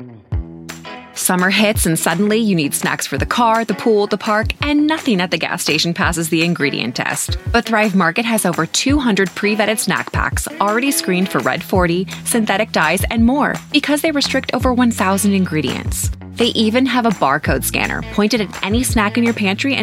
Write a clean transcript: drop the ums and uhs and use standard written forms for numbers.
Summer hits and suddenly you need snacks for the car, the pool, the park, and nothing at the gas station passes the ingredient test. But Thrive Market has over 200 pre-vetted snack packs already screened for Red 40, synthetic dyes, and more because they restrict over 1,000 ingredients. They even have a barcode scanner pointed at any snack in your pantry and